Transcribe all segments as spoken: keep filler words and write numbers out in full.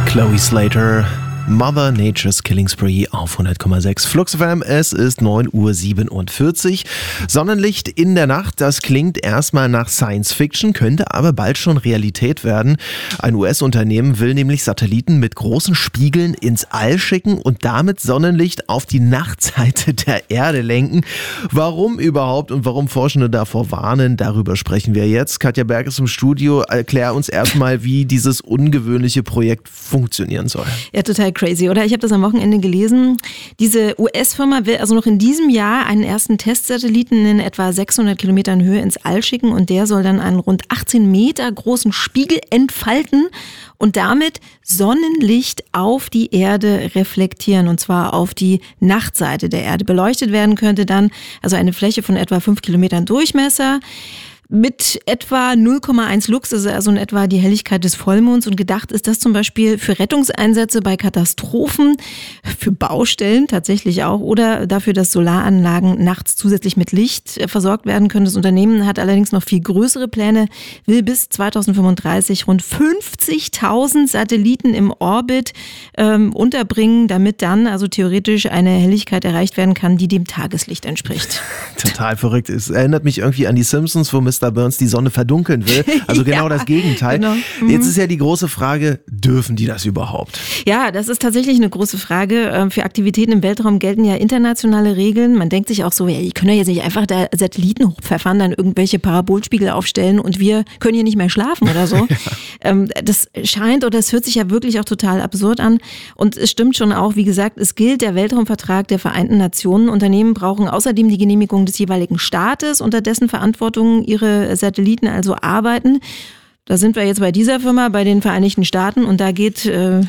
Chloe Slater, Mother Nature's Killing Spree auf hundert Komma sechs Flux F M. Es ist neun Uhr siebenundvierzig. Sonnenlicht in der Nacht, das klingt erstmal nach Science Fiction, könnte aber bald schon Realität werden. Ein U S-Unternehmen will nämlich Satelliten mit großen Spiegeln ins All schicken und damit Sonnenlicht auf die Nachtseite der Erde lenken. Warum überhaupt und warum Forschende davor warnen, darüber sprechen wir jetzt. Katja Berg ist im Studio. Erklär uns erstmal, wie dieses ungewöhnliche Projekt funktionieren soll. Ja, total crazy, oder? Ich habe das am Wochenende gelesen. Diese U S-Firma will also noch in diesem Jahr einen ersten Testsatelliten in etwa sechshundert Kilometern Höhe ins All schicken und der soll dann einen rund achtzehn Meter großen Spiegel entfalten und damit Sonnenlicht auf die Erde reflektieren, und zwar auf die Nachtseite der Erde. Beleuchtet werden könnte dann also eine Fläche von etwa fünf Kilometern Durchmesser mit etwa null Komma eins Lux, also, also in etwa die Helligkeit des Vollmonds, und gedacht ist das zum Beispiel für Rettungseinsätze bei Katastrophen, für Baustellen tatsächlich auch oder dafür, dass Solaranlagen nachts zusätzlich mit Licht versorgt werden können. Das Unternehmen hat allerdings noch viel größere Pläne, will bis zweitausendfünfunddreißig rund fünfzigtausend Satelliten im Orbit ähm, unterbringen, damit dann also theoretisch eine Helligkeit erreicht werden kann, die dem Tageslicht entspricht. Total verrückt. Es erinnert mich irgendwie an die Simpsons, wo Mister Burns die Sonne verdunkeln will. Also genau ja, das Gegenteil. Genau. Mhm. Jetzt ist ja die große Frage, dürfen die das überhaupt? Ja, das ist tatsächlich eine große Frage. Für Aktivitäten im Weltraum gelten ja internationale Regeln. Man denkt sich auch so, ja, die können ja jetzt nicht einfach da Satelliten hochpfeffern, dann irgendwelche Parabolspiegel aufstellen und wir können hier nicht mehr schlafen oder so. Ja. Das scheint oder es hört sich ja wirklich auch total absurd an. Und es stimmt schon auch, wie gesagt, es gilt der Weltraumvertrag der Vereinten Nationen. Unternehmen brauchen außerdem die Genehmigung des jeweiligen Staates, unter dessen Verantwortung ihre Satelliten also arbeiten. Da sind wir jetzt bei dieser Firma, bei den Vereinigten Staaten, und da geht äh,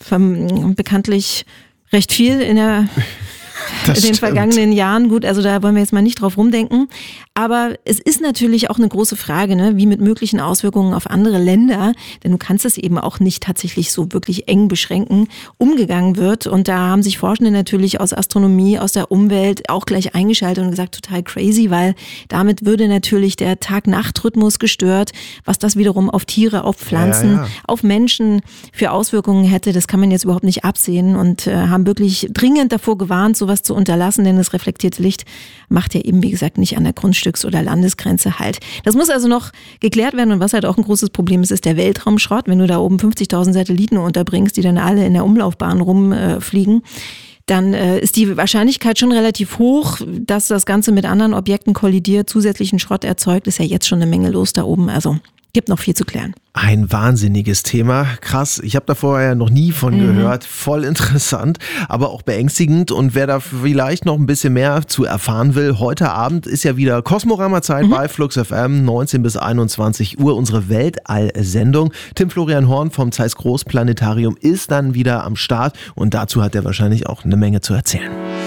bekanntlich recht viel in der Das in den stimmt. vergangenen Jahren. Gut, also da wollen wir jetzt mal nicht drauf rumdenken. Aber es ist natürlich auch eine große Frage, ne, wie mit möglichen Auswirkungen auf andere Länder, denn du kannst es eben auch nicht tatsächlich so wirklich eng beschränken, umgegangen wird. Und da haben sich Forschende natürlich aus Astronomie, aus der Umwelt auch gleich eingeschaltet und gesagt, total crazy, weil damit würde natürlich der Tag-Nacht-Rhythmus gestört, was das wiederum auf Tiere, auf Pflanzen, ja, ja. auf Menschen für Auswirkungen hätte. Das kann man jetzt überhaupt nicht absehen und äh, haben wirklich dringend davor gewarnt, sowas zu unterlassen, denn das reflektierte Licht macht ja eben, wie gesagt, nicht an der Grundstücks- oder Landesgrenze halt. Das muss also noch geklärt werden, und was halt auch ein großes Problem ist, ist der Weltraumschrott. Wenn du da oben fünfzigtausend Satelliten unterbringst, die dann alle in der Umlaufbahn rumfliegen, dann äh, ist die Wahrscheinlichkeit schon relativ hoch, dass das Ganze mit anderen Objekten kollidiert, zusätzlichen Schrott erzeugt. Ist ja jetzt schon eine Menge los da oben, also gibt noch viel zu klären. Ein wahnsinniges Thema. Krass, ich habe da vorher noch nie von mhm. gehört. Voll interessant, aber auch beängstigend. Und wer da vielleicht noch ein bisschen mehr zu erfahren will, heute Abend ist ja wieder Kosmorama-Zeit mhm. bei Flux F M, neunzehn bis einundzwanzig Uhr, unsere Weltall-Sendung. Tim Florian Horn vom Zeiss Großplanetarium ist dann wieder am Start und dazu hat er wahrscheinlich auch eine Menge zu erzählen.